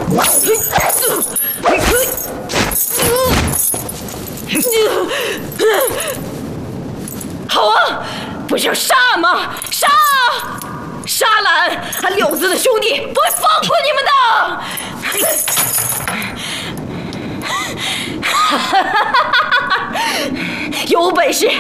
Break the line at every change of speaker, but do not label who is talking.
好啊，不是要杀吗？杀！沙兰，俺六子的兄弟不会放过你们的！有本事